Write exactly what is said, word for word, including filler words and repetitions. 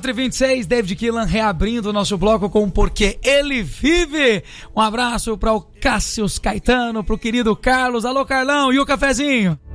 quatro e vinte e seis, David Keelan reabrindo o nosso bloco com Porque Ele Vive. Um abraço para o Cássio Caetano, pro querido Carlos. Alô, Carlão, e o cafezinho?